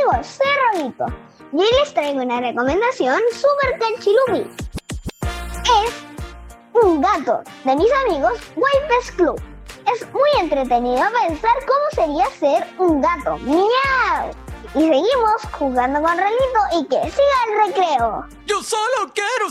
amigos, soy Rolito y hoy les traigo una recomendación super canchilupi. Es un gato de mis amigos Wipes Club. Es muy entretenido pensar cómo sería ser un gato. ¡Miau! Y seguimos jugando con Rolito y que siga el recreo. Yo solo quiero